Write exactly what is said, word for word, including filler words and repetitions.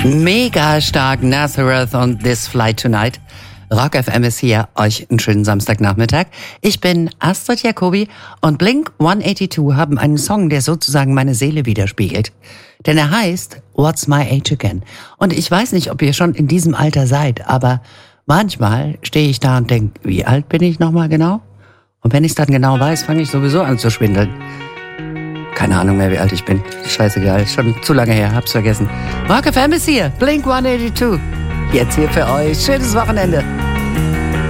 Mega stark Nazareth und This Flight Tonight. Rock F M ist hier, euch einen schönen Samstagnachmittag. Ich bin Astrid Jacobi und Blink hundertzweiundachtzig haben einen Song, der sozusagen meine Seele widerspiegelt. Denn er heißt What's My Age Again? Und ich weiß nicht, ob ihr schon in diesem Alter seid, aber manchmal stehe ich da und denke, wie alt bin ich nochmal genau? Und wenn ich es dann genau weiß, fange ich sowieso an zu schwindeln. Keine Ahnung mehr, wie alt ich bin. Scheißegal, schon zu lange her, hab's vergessen. Rock F M ist hier, Blink hundertzweiundachtzig. Jetzt hier für euch. Schönes Wochenende.